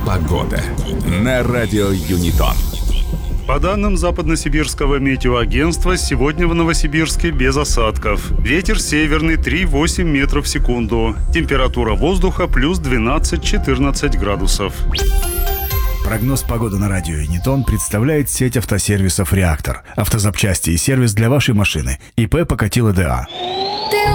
Погода на радио Юнитон. По данным Западносибирского метеоагентства, сегодня в Новосибирске без осадков. Ветер северный 3,8 метров в секунду. Температура воздуха плюс 12-14 градусов. Прогноз погоды на радио Юнитон представляет сеть автосервисов «Реактор». Автозапчасти и сервис для вашей машины. ИП Покатило ДА.